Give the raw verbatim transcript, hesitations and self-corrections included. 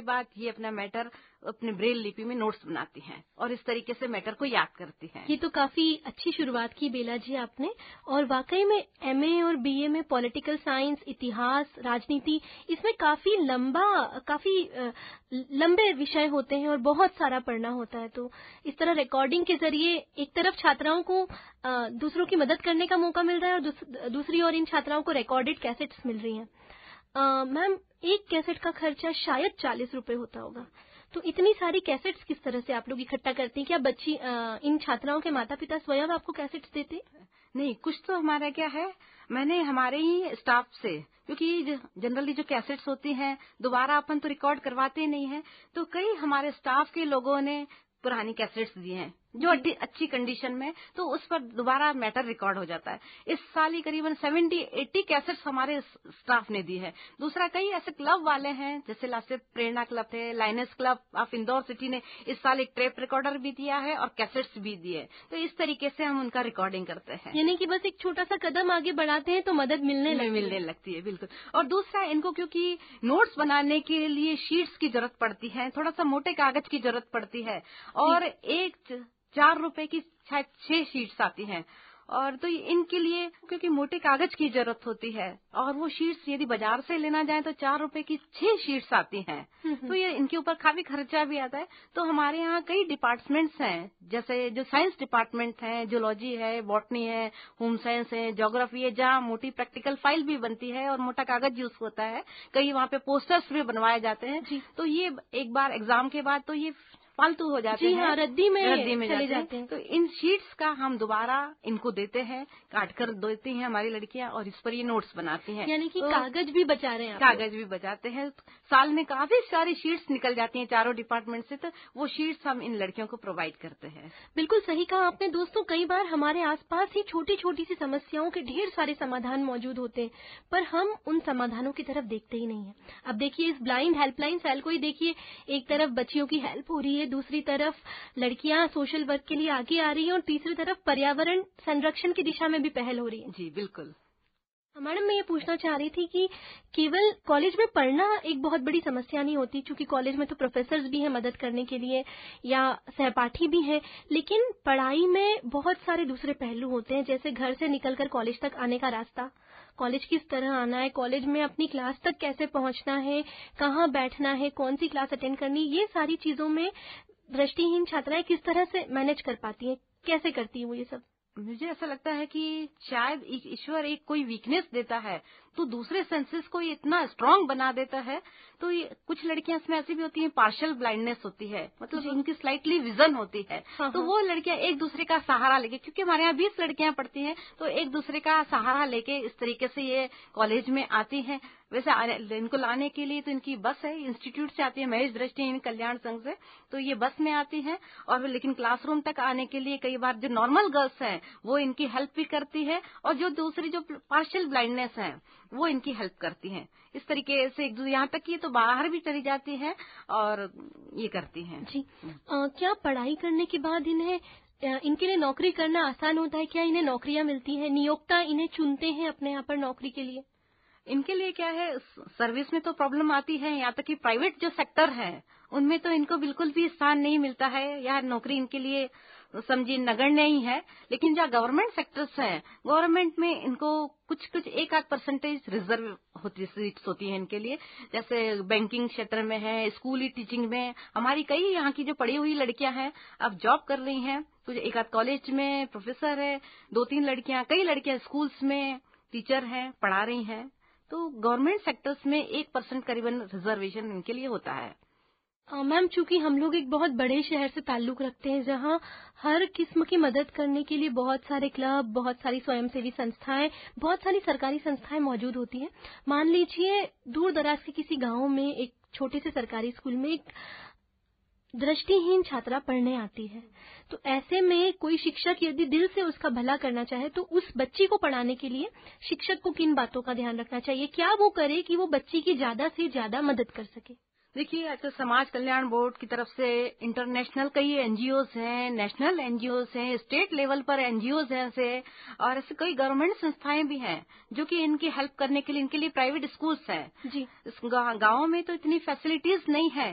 बाद ये अपना मैटर अपने ब्रेल लिपि में नोट्स बनाती हैं और इस तरीके से मैटर को याद करती हैं। ये तो काफी अच्छी शुरुआत की बेला जी आपने, और वाकई में एमए और बीए में पॉलिटिकल साइंस, इतिहास, राजनीति, इसमें काफी लंबा काफी लंबे विषय होते हैं और बहुत सारा पढ़ना होता है। तो इस तरह रिकॉर्डिंग के जरिए एक तरफ छात्राओं को दूसरों की मदद करने का मौका मिल रहा है और दूसरी ओर इन छात्राओं को रिकॉर्डेड कैसेट्स मिल रही हैं। मैम, एक कैसेट का खर्चा शायद चालीस रुपए होता होगा, तो इतनी सारी कैसेट्स किस तरह से आप लोग इकट्ठा करती हैं? क्या बच्ची आ, इन छात्राओं के माता पिता स्वयं आपको कैसेट्स देते? नहीं, कुछ तो हमारा क्या है, मैंने हमारे ही स्टाफ से, क्योंकि जनरली जो कैसेट्स होती हैं दोबारा अपन तो रिकॉर्ड करवाते नहीं हैं, तो कई हमारे स्टाफ के लोगों ने पुरानी कैसेट्स दी हैं जो अच्छी कंडीशन में, तो उस पर दोबारा मैटर रिकॉर्ड हो जाता है। इस साल ही करीबन सत्तर अस्सी कैसेट्स हमारे स्टाफ ने दी है। दूसरा, कई ऐसे क्लब वाले हैं, जैसे लास्ट प्रेरणा क्लब थे, lines club of Indore city ने इस साल एक टेप रिकॉर्डर भी दिया है और कैसेट्स भी दिए। तो इस तरीके से हम उनका रिकॉर्डिंग करते हैं। यानी कि बस एक छोटा सा कदम आगे बढ़ाते हैं तो मदद मिलने लगती मिलने लगती है। बिल्कुल। और दूसरा, इनको क्योंकि नोट्स बनाने के लिए शीट्स की जरूरत पड़ती है, थोड़ा सा मोटे कागज की जरूरत पड़ती है, और एक चार रुपए की शायद छह शीट्स आती हैं, और तो इनके लिए क्योंकि मोटे कागज की जरूरत होती है, और वो शीट्स यदि बाजार से लेना जाए तो चार रुपए की छह शीट्स आती हैं, तो ये इनके ऊपर काफी खर्चा भी आता है। तो हमारे यहाँ कई डिपार्टमेंट्स हैं, जैसे जो साइंस डिपार्टमेंट है, जूलॉजी है, बॉटनी है, होम साइंस है, ज्योग्राफी है, जहाँ मोटी प्रैक्टिकल फाइल भी बनती है और मोटा कागज यूज होता है। कई वहाँ पे पोस्टर्स भी बनवाए जाते हैं। तो ये एक बार एग्जाम के बाद तो ये फालतू हो जाते जी हैं, हाँ, रद्दी में रद्दी में चले जाते, जाते हैं। तो इन शीट्स का हम दोबारा इनको देते हैं, काट कर देती हैं हमारी लड़कियां, और इस पर ये नोट्स बनाती हैं। यानी कि तो कागज भी बचा रहे हैं आप? कागज भी बचाते हैं। साल में काफी सारी शीट्स निकल जाती हैं चारों डिपार्टमेंट से, तो वो शीट्स हम इन लड़कियों को प्रोवाइड करते हैं। बिल्कुल सही कहा आपने। दोस्तों, कई बार हमारे आसपास ही छोटी छोटी सी समस्याओं के ढेर सारे समाधान मौजूद होते हैं, पर हम उन समाधानों की तरफ देखते ही नहीं है। अब देखिए, इस ब्लाइंड हेल्पलाइन सेल को ही देखिए, एक तरफ बच्चियों की हेल्प हो रही है, दूसरी तरफ लड़कियां सोशल वर्क के लिए आगे आ रही हैं, और तीसरी तरफ पर्यावरण संरक्षण की दिशा में भी पहल हो रही है। जी बिल्कुल। मैडम, मैं ये पूछना चाह रही थी कि केवल कॉलेज में पढ़ना एक बहुत बड़ी समस्या नहीं होती, क्योंकि कॉलेज में तो प्रोफेसर्स भी हैं मदद करने के लिए या सहपाठी भी हैं, लेकिन पढ़ाई में बहुत सारे दूसरे पहलू होते हैं, जैसे घर से निकलकर कॉलेज तक आने का रास्ता, कॉलेज किस तरह आना है, कॉलेज में अपनी क्लास तक कैसे पहुंचना है, कहाँ बैठना है, कौन सी क्लास अटेंड करनी, ये सारी चीजों में दृष्टिहीन छात्राएं किस तरह से मैनेज कर पाती हैं, कैसे करती हैं वो ये सब? मुझे ऐसा लगता है कि शायद ईश्वर एक कोई वीकनेस देता है तो दूसरे सेंसेस को ये इतना स्ट्रांग बना देता है। तो ये कुछ लड़कियां इसमें ऐसी भी होती हैं, पार्शियल ब्लाइंडनेस होती है, मतलब उनकी स्लाइटली विजन होती है। हाँ, तो हाँ। वो लड़कियां एक दूसरे का सहारा लेके, क्योंकि हमारे यहाँ बीस लड़कियां पढ़ती हैं, तो एक दूसरे का सहारा लेके इस तरीके से ये कॉलेज में आती हैं। वैसे इनको लाने के लिए तो इनकी बस है, इंस्टीट्यूट से आती है, महेश दृष्टिहीन कल्याण संघ से, तो ये बस में आती हैं। और लेकिन क्लासरूम तक आने के लिए कई बार जो नॉर्मल गर्ल्स हैं वो इनकी हेल्प भी करती है, और जो दूसरी जो पार्शियल ब्लाइंडनेस है वो इनकी हेल्प करती हैं। इस तरीके से एक यहाँ तक कि तो बाहर भी चली जाती हैं और ये करती हैं। जी, आ, क्या पढ़ाई करने के बाद इन्हें इनके लिए नौकरी करना आसान होता है? क्या इन्हें नौकरियां मिलती हैं? नियोक्ता इन्हें चुनते हैं अपने यहाँ पर नौकरी के लिए? इनके लिए क्या है, सर्विस में तो प्रॉब्लम आती है, यहाँ तक कि प्राइवेट जो सेक्टर है उनमें तो इनको बिल्कुल भी स्थान नहीं मिलता है, या नौकरी इनके लिए समझिए नगण्य ही है। लेकिन जो गवर्नमेंट सेक्टर्स हैं, गवर्नमेंट में इनको कुछ कुछ एक आध परसेंटेज रिजर्व होती सीट्स होती हैं इनके लिए, जैसे बैंकिंग क्षेत्र में है, स्कूली टीचिंग में। हमारी कई यहाँ की जो पढ़ी हुई लड़कियां हैं अब जॉब कर रही हैं, तो एक आध कॉलेज में प्रोफेसर है, दो तीन लड़कियां, कई लड़कियां स्कूल्स में टीचर हैं, पढ़ा रही हैं। तो गवर्नमेंट सेक्टर्स में एक परसेंट करीबन रिजर्वेशन इनके लिए होता है। मैम, चूंकि हम लोग एक बहुत बड़े शहर से ताल्लुक रखते हैं, जहां हर किस्म की मदद करने के लिए बहुत सारे क्लब, बहुत सारी स्वयंसेवी संस्थाएं, बहुत सारी सरकारी संस्थाएं मौजूद होती हैं। मान लीजिए दूर दराज के किसी गांव में एक छोटे से सरकारी स्कूल में एक दृष्टिहीन छात्रा पढ़ने आती है, तो ऐसे में कोई शिक्षक यदि दिल से उसका भला करना चाहे तो उस बच्ची को पढ़ाने के लिए शिक्षक को किन बातों का ध्यान रखना चाहिए? क्या वो करे कि वो बच्ची की ज्यादा से ज्यादा मदद कर सके? देखिए, आजकल समाज कल्याण बोर्ड की तरफ से इंटरनेशनल कई एनजीओज हैं, नेशनल एनजीओज हैं, स्टेट लेवल पर एनजीओज हैं से, और ऐसे कई गवर्नमेंट संस्थाएं भी हैं जो कि इनकी हेल्प करने के लिए, इनके लिए प्राइवेट स्कूल्स हैं। जी, इस गाँव में तो इतनी फैसिलिटीज नहीं है